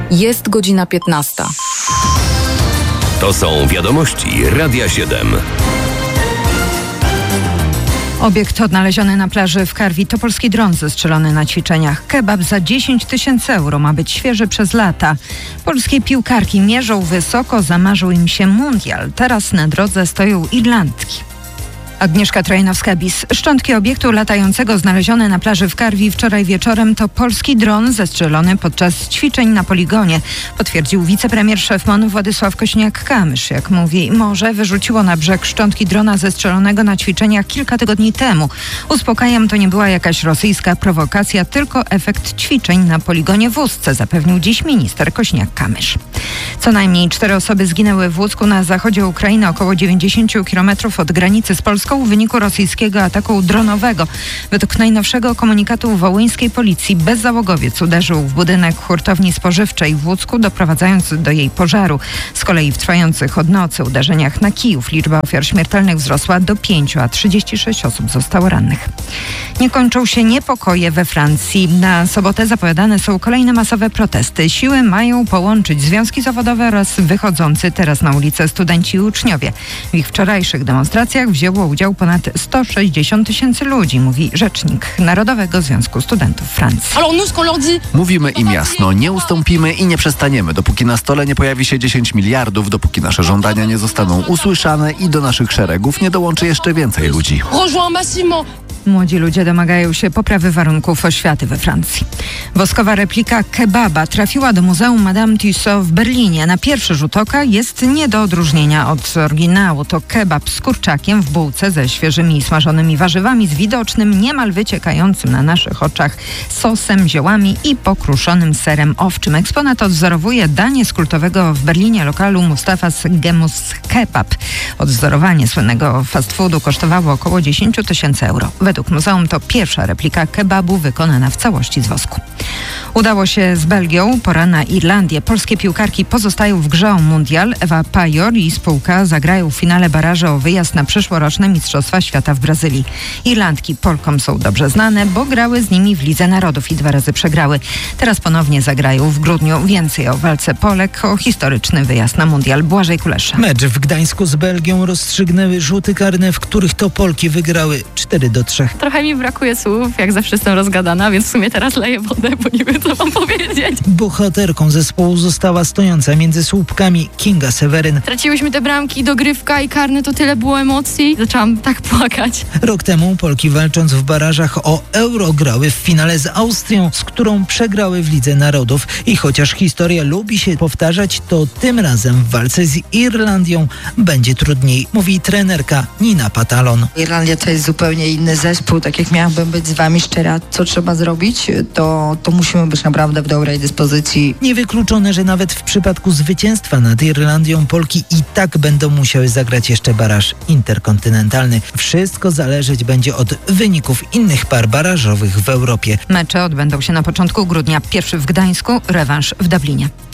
Jest godzina 15. To są wiadomości Radia 7. Obiekt odnaleziony na plaży w Karwi to polski dron zestrzelony na ćwiczeniach. Kebab za 10 000 euro ma być świeży przez lata. Polskie piłkarki mierzą wysoko, zamarzył im się mundial. Teraz na drodze stoją Irlandki. Agnieszka Trajnowska-Bis. Szczątki obiektu latającego znalezione na plaży w Karwi wczoraj wieczorem to polski dron zestrzelony podczas ćwiczeń na poligonie, potwierdził wicepremier szef MON Władysław Kosiniak-Kamysz. Jak mówi, morze wyrzuciło na brzeg szczątki drona zestrzelonego na ćwiczeniach kilka tygodni temu. Uspokajam, to nie była jakaś rosyjska prowokacja, tylko efekt ćwiczeń na poligonie w Ustce, zapewnił dziś minister Kosiniak-Kamysz. Co najmniej 4 osoby zginęły w Łucku na zachodzie Ukrainy, około 90 km od granicy z Polską, w wyniku rosyjskiego ataku dronowego. Według najnowszego komunikatu wołyńskiej policji bezzałogowiec uderzył w budynek hurtowni spożywczej w Łucku, doprowadzając do jej pożaru. Z kolei w trwających od nocy uderzeniach na Kijów liczba ofiar śmiertelnych wzrosła do 5, a 36 osób zostało rannych. Nie kończą się niepokoje we Francji. Na sobotę zapowiadane są kolejne masowe protesty. Siły mają połączyć związki zawodowe oraz wychodzący teraz na ulicę studenci i uczniowie. W ich wczorajszych demonstracjach wzięło udział ponad 160 000 ludzi, mówi rzecznik Narodowego Związku Studentów Francji. Mówimy im jasno, nie ustąpimy i nie przestaniemy, dopóki na stole nie pojawi się 10 miliardów, dopóki nasze żądania nie zostaną usłyszane i do naszych szeregów nie dołączy jeszcze więcej ludzi. Młodzi ludzie domagają się poprawy warunków oświaty we Francji. Woskowa replika kebaba trafiła do Muzeum Madame Tussauds w Berlinie. Na pierwszy rzut oka jest nie do odróżnienia od oryginału. To kebab z kurczakiem w bułce ze świeżymi smażonymi warzywami, z widocznym, niemal wyciekającym na naszych oczach sosem, ziołami i pokruszonym serem owczym. Eksponat odwzorowuje danie z kultowego w Berlinie lokalu Mustafa's Gemus Kebab. Odwzorowanie słynnego fast foodu kosztowało około 10 000 euro. Według muzeum to pierwsza replika kebabu wykonana w całości z wosku. Udało się z Belgią, pora na Irlandię. Polskie piłkarki pozostają w grze o mundial. Ewa Pajor i spółka zagrają w finale barażu o wyjazd na przyszłoroczne Mistrzostwa Świata w Brazylii. Irlandki Polkom są dobrze znane, bo grały z nimi w Lidze Narodów i 2 razy przegrały. Teraz ponownie zagrają w grudniu. Więcej o walce Polek, o historyczny wyjazd na mundial. Błażej Kulesza. Mecz w Gdańsku z Belgią rozstrzygnęły rzuty karne, w których to Polki wygrały 4-3. Trochę mi brakuje słów, jak zawsze jestem rozgadana, więc w sumie teraz leję wodę, bo nie wiem, co mam powiedzieć. Bohaterką zespołu została stojąca między słupkami Kinga Seweryn. Traciłyśmy te bramki, dogrywka i karny, to tyle było emocji. Zaczęłam tak płakać. Rok temu Polki, walcząc w barażach o Euro, grały w finale z Austrią, z którą przegrały w Lidze Narodów. I chociaż historia lubi się powtarzać, to tym razem w walce z Irlandią będzie trudniej, mówi trenerka Nina Patalon. Irlandia to jest zupełnie inny zespół, tak jak miałabym być z wami szczera, co trzeba zrobić, to musimy być naprawdę w dobrej dyspozycji. Niewykluczone, że nawet w przypadku zwycięstwa nad Irlandią Polki i tak będą musiały zagrać jeszcze baraż interkontynentalny. Wszystko zależeć będzie od wyników innych par barażowych w Europie. Mecze odbędą się na początku grudnia. Pierwszy w Gdańsku, rewanż w Dublinie.